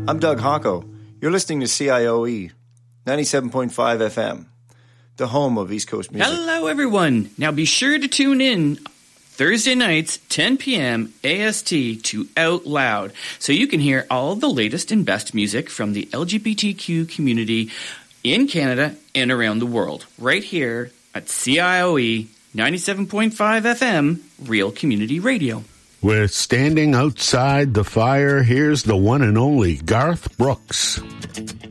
I'm Doug Hocko. You're listening to CIOE 97.5 FM, the home of East Coast music. Hello, everyone. Now be sure to tune in Thursday nights, 10 p.m. AST to Out Loud, so you can hear all the latest and best music from the LGBTQ community in Canada and around the world, right here at CIOE 97.5 FM, Real Community Radio. With Standing Outside the Fire, here's the one and only Garth Brooks.